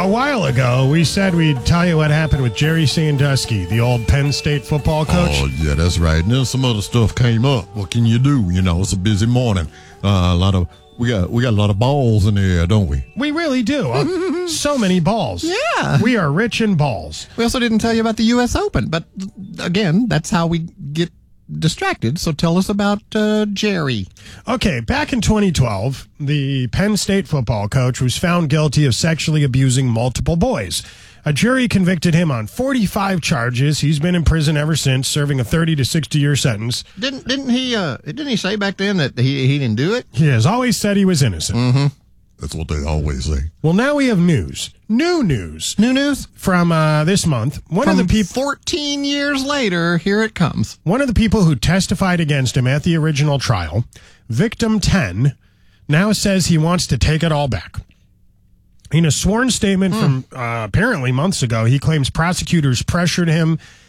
A while ago, we said we'd tell you what happened with Jerry Sandusky, the old Penn State football coach. Oh, yeah, that's right. And then some other stuff came up. What can you do? You know, it's a busy morning. We got a lot of balls in the air, don't we? We really do. So many balls. Yeah. We are rich in balls. We also didn't tell you about the U.S. Open, but again, that's how we get distracted. So tell us about Jerry. Okay, back in 2012, the Penn State football coach was found guilty of sexually abusing multiple boys. A jury convicted him on 45 charges. He's been in prison ever since, serving a 30 to 60-year sentence. Didn't he say back then that he didn't do it? He has always said he was innocent. Mm-hmm. That's what they always say. Well, now we have news. New news. New news? From this month. One of the people 14 years later, here it comes. One of the people who testified against him at the original trial, victim 10, now says he wants to take it all back. In a sworn statement from apparently months ago, he claims prosecutors pressured him